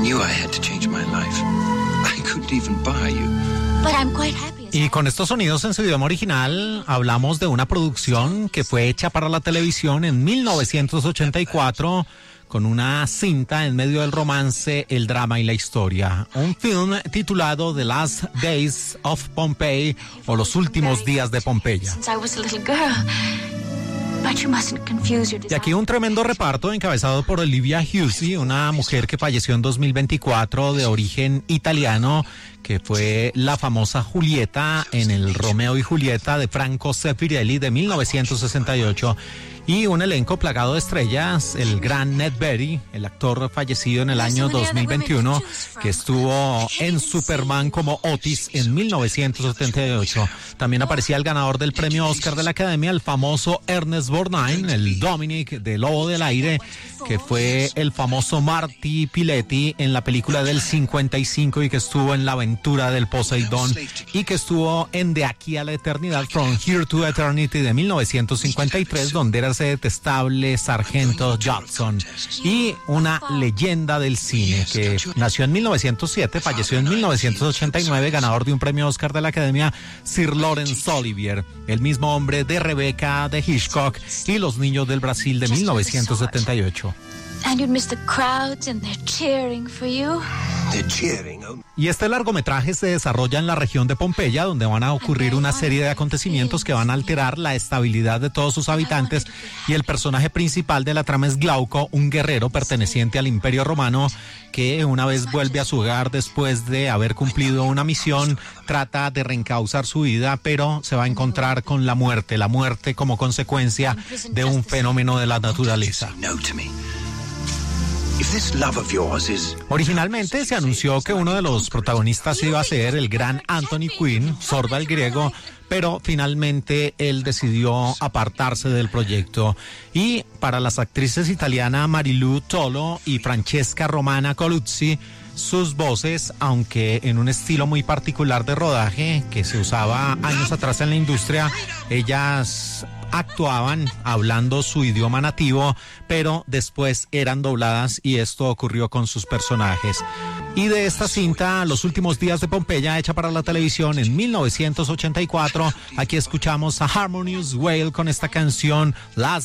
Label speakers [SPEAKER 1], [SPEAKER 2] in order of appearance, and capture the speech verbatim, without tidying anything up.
[SPEAKER 1] knew I had to change my life. I couldn't even buy you.
[SPEAKER 2] But I'm quite happy.
[SPEAKER 3] Y con estos sonidos en su idioma original, hablamos de una producción que fue hecha para la televisión en mil novecientos ochenta y cuatro, con una cinta en medio del romance, el drama y la historia. Un film titulado The Last Days of Pompeii, o Los Últimos Días de Pompeya.
[SPEAKER 2] Since I was a little girl. But you mustn't confuse your
[SPEAKER 3] Y aquí un tremendo reparto encabezado por Olivia Hussey, una mujer que falleció en dos mil veinticuatro de origen italiano, que fue la famosa Julieta en el Romeo y Julieta de Franco Zeffirelli de mil novecientos sesenta y ocho. Y un elenco plagado de estrellas, el gran Ned Beatty, el actor fallecido en el año dos mil veintiuno, que estuvo en Superman como Otis en mil novecientos setenta y ocho. También aparecía el ganador del premio Oscar de la Academia, el famoso Ernest Borgnine, el Dominic de Lobo del Aire, que fue el famoso Marty Piletti en la película del cincuenta y cinco y que estuvo en La Aventura del Poseidón y que estuvo en De Aquí a la Eternidad, From Here to Eternity de mil novecientos cincuenta y tres, donde era ese detestable sargento Judson, y una leyenda del cine que nació en mil novecientos siete, falleció en mil novecientos ochenta y nueve, ganador de un premio Oscar de la Academia, Sir Laurence Olivier, el mismo hombre de Rebecca de Hitchcock y Los Niños del Brasil de mil novecientos setenta y ocho.
[SPEAKER 2] And you'd miss the crowds and they're cheering for you.
[SPEAKER 1] They're cheering. Oh.
[SPEAKER 3] Y este largometraje se desarrolla en la región de Pompeya, donde van a ocurrir una serie de acontecimientos que van a alterar la estabilidad de todos sus habitantes, y el personaje principal de la trama es Glauco, un guerrero perteneciente al Imperio Romano que una vez vuelve a su hogar después de haber cumplido una misión, trata de reencauzar su vida, pero se va a encontrar con la muerte, la muerte como consecuencia de un fenómeno de la naturaleza.
[SPEAKER 1] No to me. If this love of yours is...
[SPEAKER 3] Originalmente se anunció que uno de los protagonistas iba a ser el gran Anthony Quinn, sordo al griego, pero finalmente él decidió apartarse del proyecto. Y para las actrices italianas Marilu Tolo y Francesca Romana Coluzzi, sus voces, aunque en un estilo muy particular de rodaje que se usaba años atrás en la industria, ellas actuaban hablando su idioma nativo, pero después eran dobladas, y esto ocurrió con sus personajes. Y de esta cinta, Los Últimos Días de Pompeya, hecha para la televisión en mil novecientos ochenta y cuatro, aquí escuchamos a Harmonious Whale con esta canción Last